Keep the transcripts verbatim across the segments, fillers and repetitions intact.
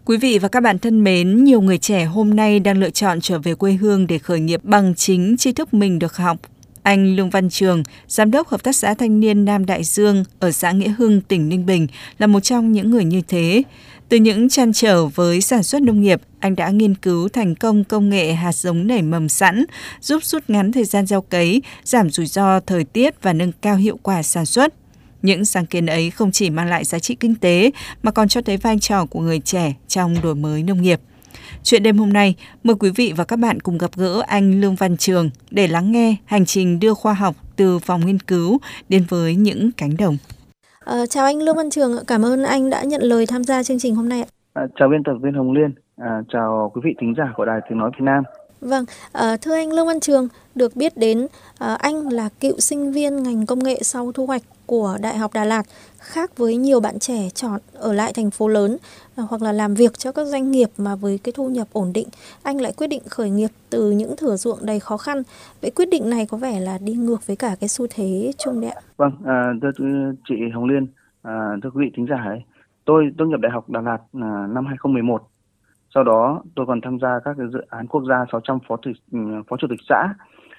Quý vị và các bạn thân mến, nhiều người trẻ hôm nay đang lựa chọn trở về quê hương để khởi nghiệp bằng chính tri thức mình được học. Anh Lương Văn Trường, Giám đốc Hợp tác xã Thanh niên Nam Đại Dương ở xã Nghĩa Hưng, tỉnh Ninh Bình là một trong những người như thế. Từ những trăn trở với sản xuất nông nghiệp, anh đã nghiên cứu thành công công nghệ hạt giống nảy mầm sẵn, giúp rút ngắn thời gian gieo cấy, giảm rủi ro thời tiết và nâng cao hiệu quả sản xuất. Những sáng kiến ấy không chỉ mang lại giá trị kinh tế mà còn cho thấy vai trò của người trẻ trong đổi mới nông nghiệp. Chuyện đêm hôm nay, mời quý vị và các bạn cùng gặp gỡ anh Lương Văn Trường để lắng nghe hành trình đưa khoa học từ phòng nghiên cứu đến với những cánh đồng. À, chào anh Lương Văn Trường, cảm ơn anh đã nhận lời tham gia chương trình hôm nay. À, chào biên tập viên Hồng Liên, à, chào quý vị thính giả của Đài Tiếng Nói Việt Nam. Vâng, à, thưa anh Lương Văn Trường, được biết đến à, anh là cựu sinh viên ngành công nghệ sau thu hoạch của Đại học Đà Lạt, khác với nhiều bạn trẻ chọn ở lại thành phố lớn à, hoặc là làm việc cho các doanh nghiệp mà với cái thu nhập ổn định, anh lại quyết định khởi nghiệp từ những thửa ruộng đầy khó khăn. Vậy quyết định này có vẻ là đi ngược với cả cái xu thế chung đấy ạ. Vâng, à, thưa chị Hồng Liên, à, thưa quý vị thính giả ấy, tôi tốt nghiệp Đại học Đà Lạt à, năm hai không một một. Sau đó tôi còn tham gia các cái dự án quốc gia sáu trăm phó chủ, phó chủ tịch xã,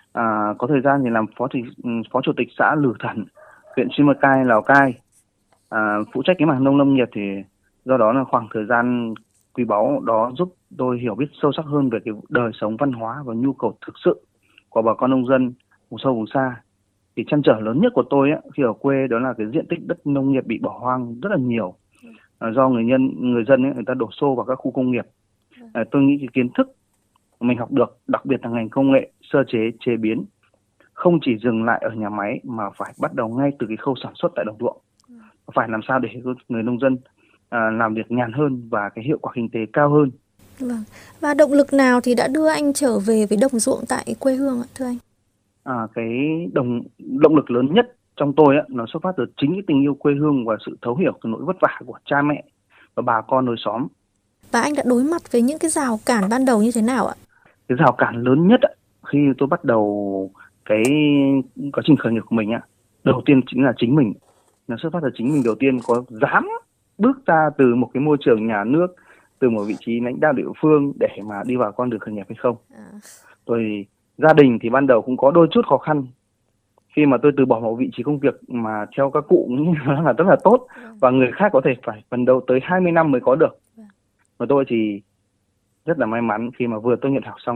à, có thời gian thì làm phó, tịch, phó chủ tịch xã Lử Thần, huyện Simacai, Lào Cai, à, phụ trách cái mảng nông lâm nghiệp. Thì do đó là khoảng thời gian quý báu đó giúp tôi hiểu biết sâu sắc hơn về cái đời sống văn hóa và nhu cầu thực sự của bà con nông dân vùng sâu vùng xa. Thì trăn trở lớn nhất của tôi ấy, khi ở quê đó là cái diện tích đất nông nghiệp bị bỏ hoang rất là nhiều, à, do người nhân người dân ấy, người ta đổ xô vào các khu công nghiệp. À, tôi nghĩ cái kiến thức mình học được, đặc biệt là ngành công nghệ sơ chế chế biến, không chỉ dừng lại ở nhà máy mà phải bắt đầu ngay từ cái khâu sản xuất tại đồng ruộng. Phải làm sao để người nông dân à, làm việc nhàn hơn và cái hiệu quả kinh tế cao hơn. Vâng. Và động lực nào thì đã đưa anh trở về với đồng ruộng tại quê hương ạ, thưa anh? À, cái động động lực lớn nhất trong tôi á, nó xuất phát từ chính cái tình yêu quê hương và sự thấu hiểu từ nỗi vất vả của cha mẹ và bà con lối xóm. Và anh đã đối mặt với những cái rào cản ban đầu như thế nào ạ? Cái rào cản lớn nhất á, khi tôi bắt đầu cái quá trình khởi nghiệp của mình á, đầu tiên chính là chính mình. Nó xuất phát từ chính mình đầu tiên, có dám bước ra từ một cái môi trường nhà nước, từ một vị trí lãnh đạo địa phương để mà đi vào con đường khởi nghiệp hay không. À. Tôi gia đình thì ban đầu cũng có đôi chút khó khăn khi mà tôi từ bỏ một vị trí công việc mà theo các cụ nó là rất là tốt, và người khác có thể phải phần đầu tới hai mươi năm mới có được. Và tôi thì rất là may mắn khi mà vừa tôi nhận học xong